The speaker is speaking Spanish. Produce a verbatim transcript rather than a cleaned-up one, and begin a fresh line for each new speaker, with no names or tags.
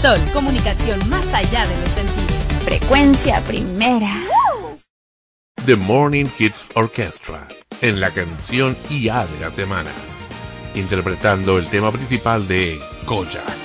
Sol, comunicación más allá de los sentidos.
Frecuencia primera.
The Morning Kids Orchestra, en la canción I A de la semana, interpretando el tema principal de Kojak.